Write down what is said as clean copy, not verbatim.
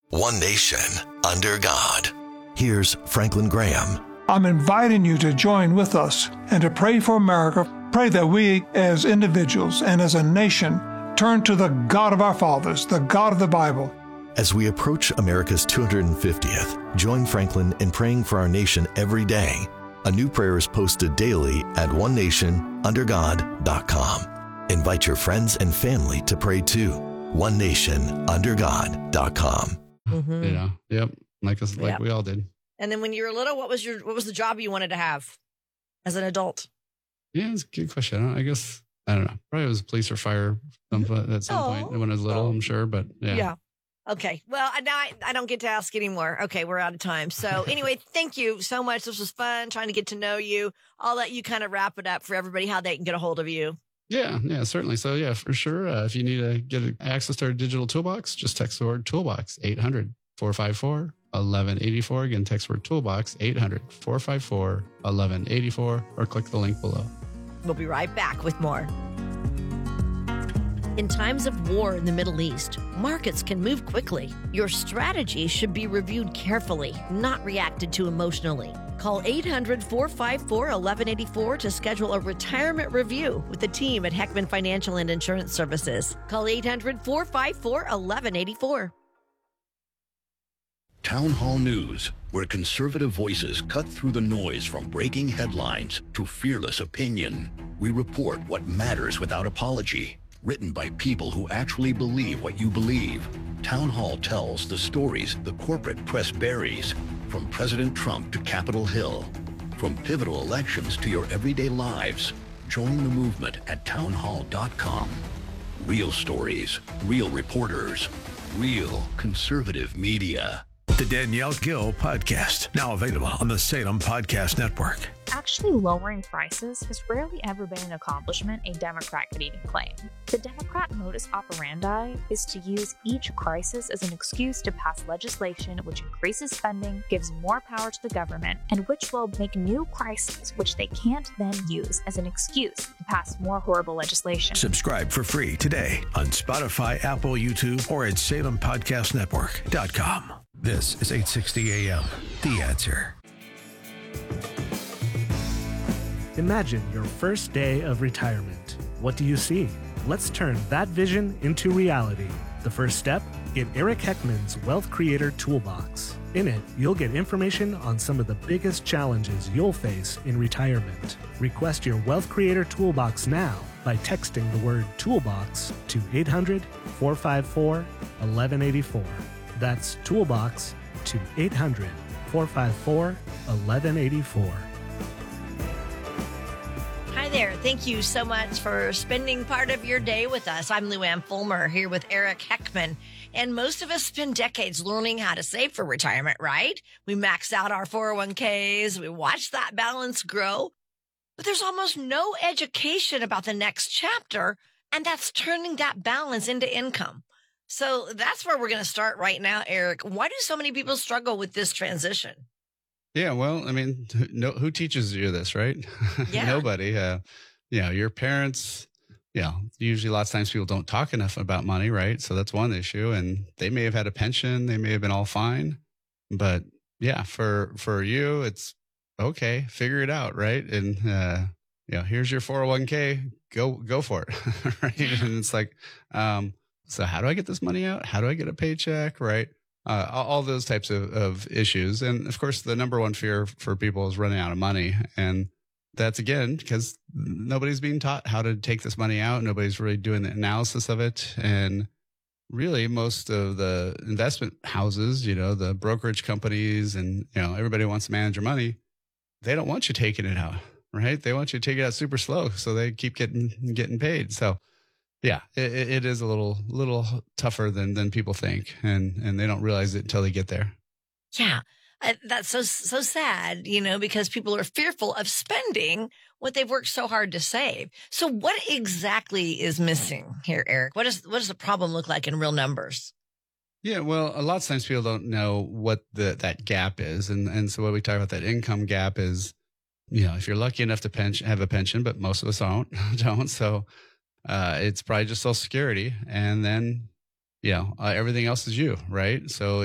One nation, under God. Here's Franklin Graham. I'm inviting you to join with us and to pray for America. Pray that we as individuals and as a nation turn to the God of our fathers, the God of the Bible. As we approach America's 250th, join Franklin in praying for our nation every day. A new prayer is posted daily at onenationundergod.com. Invite your friends and family to pray too. onenationundergod.com. Mm-hmm. You know, yep, like we all did. And then when you were little, what was the job you wanted to have as an adult? Yeah, it's a good question. I guess I don't know. Probably was police or fire at some point when I was little. I'm sure, but yeah. Okay. Well, now I don't get to ask anymore. Okay, we're out of time. So anyway, thank you so much. This was fun trying to get to know you. I'll let you kind of wrap it up for everybody how they can get a hold of you. Yeah, certainly. So yeah, for sure. If you need to get access to our digital toolbox, just text the word toolbox 800-454-1184. Again, text word toolbox 800-454-1184 or click the link below. We'll be right back with more. In times of war in the Middle East, markets can move quickly. Your strategy should be reviewed carefully, not reacted to emotionally. Call 800-454-1184 to schedule a retirement review with the team at Heckman Financial and Insurance Services. Call 800-454-1184. Town Hall News, where conservative voices cut through the noise from breaking headlines to fearless opinion. We report what matters without apology. Written by people who actually believe what you believe. Town Hall tells the stories the corporate press buries, from President Trump to Capitol Hill, from pivotal elections to your everyday lives. Join the movement at townhall.com. Real stories, real reporters, real conservative media. The Danielle Gill Podcast, now available on the Salem Podcast Network. Actually lowering prices has rarely ever been an accomplishment a Democrat could even claim. The Democrat modus operandi is to use each crisis as an excuse to pass legislation which increases spending, gives more power to the government, and which will make new crises which they can't then use as an excuse to pass more horrible legislation. Subscribe for free today on Spotify, Apple, YouTube, or at SalemPodcastNetwork.com. This is 860 AM, The Answer. Imagine your first day of retirement. What do you see? Let's turn that vision into reality. The first step? Get Eric Heckman's Wealth Creator Toolbox. In it, you'll get information on some of the biggest challenges you'll face in retirement. Request your Wealth Creator Toolbox now by texting the word toolbox to 800-454-1184. That's toolbox to 800-454-1184. Hi there. Thank you so much for spending part of your day with us. I'm Lou Ann Fulmer here with Eric Heckman. And most of us spend decades learning how to save for retirement, right? We max out our 401ks. We watch that balance grow. But there's almost no education about the next chapter, and that's turning that balance into income. So that's where we're going to start right now, Eric. Why do so many people struggle with this transition? Yeah, well, I mean, who teaches you this, right? Yeah. Nobody. Your parents, usually lots of times people don't talk enough about money, right? So that's one issue. And they may have had a pension. They may have been all fine. But yeah, for you, it's okay, figure it out, right? And, here's your 401k, go for it, right? And it's like, so how do I get this money out? How do I get a paycheck? Right. All those types of issues. And of course, the number one fear for people is running out of money. And that's again, because nobody's being taught how to take this money out. Nobody's really doing the analysis of it. And really most of the investment houses, the brokerage companies and, everybody wants to manage your money. They don't want you taking it out, right? They want you to take it out super slow. So they keep getting paid. So yeah, it is a little tougher than people think, and they don't realize it until they get there. Yeah, that's so sad, because people are fearful of spending what they've worked so hard to save. So what exactly is missing here, Eric? What does the problem look like in real numbers? Yeah, well, a lot of times people don't know what that gap is, and so what we talk about that income gap is, if you're lucky enough to have a pension, but most of us don't, so. It's probably just Social Security, and then, everything else is you, right? So